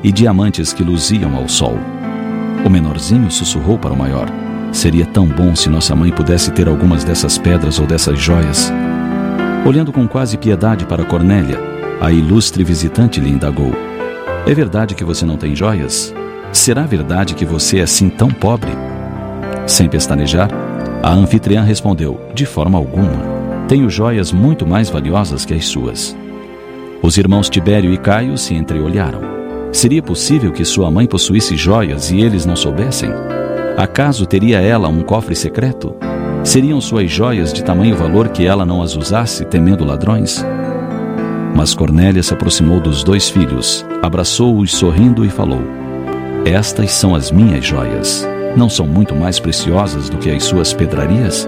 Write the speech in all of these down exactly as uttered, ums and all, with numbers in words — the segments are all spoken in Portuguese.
e diamantes que luziam ao sol. O menorzinho sussurrou para o maior: seria tão bom se nossa mãe pudesse ter algumas dessas pedras ou dessas joias. Olhando com quase piedade para Cornélia, a ilustre visitante lhe indagou: é verdade que você não tem joias? Será verdade que você é assim tão pobre? Sem pestanejar, a anfitriã respondeu: de forma alguma. Tenho joias muito mais valiosas que as suas. Os irmãos Tibério e Caio se entreolharam. Seria possível que sua mãe possuísse joias e eles não soubessem? Acaso teria ela um cofre secreto? Seriam suas joias de tamanho valor que ela não as usasse, temendo ladrões? Mas Cornélia se aproximou dos dois filhos, abraçou-os sorrindo e falou: estas são as minhas joias. Não são muito mais preciosas do que as suas pedrarias?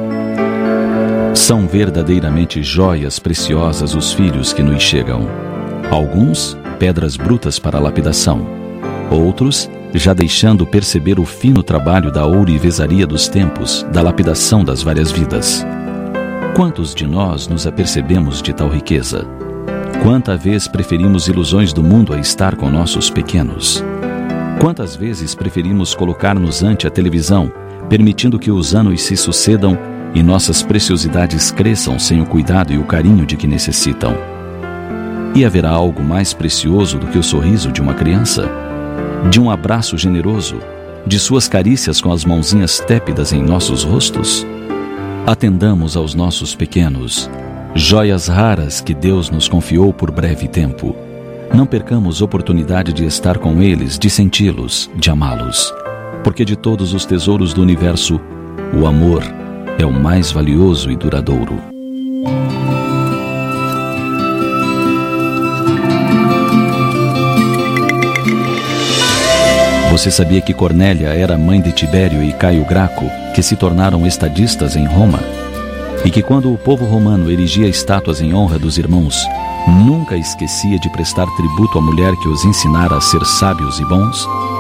São verdadeiramente joias preciosas os filhos que nos chegam. Alguns, pedras brutas para lapidação. Outros, já deixando perceber o fino trabalho da ourivesaria dos tempos, da lapidação das várias vidas. Quantos de nós nos apercebemos de tal riqueza? Quanta vez preferimos ilusões do mundo a estar com nossos pequenos? Quantas vezes preferimos colocar-nos ante a televisão, permitindo que os anos se sucedam e nossas preciosidades cresçam sem o cuidado e o carinho de que necessitam? E haverá algo mais precioso do que o sorriso de uma criança? De um abraço generoso? De suas carícias com as mãozinhas tépidas em nossos rostos? Atendamos aos nossos pequenos, joias raras que Deus nos confiou por breve tempo. Não percamos oportunidade de estar com eles, de senti-los, de amá-los. Porque de todos os tesouros do universo, o amor é o mais valioso e duradouro. Você sabia que Cornélia era mãe de Tibério e Caio Graco, que se tornaram estadistas em Roma? E que quando o povo romano erigia estátuas em honra dos irmãos, nunca esquecia de prestar tributo à mulher que os ensinara a ser sábios e bons?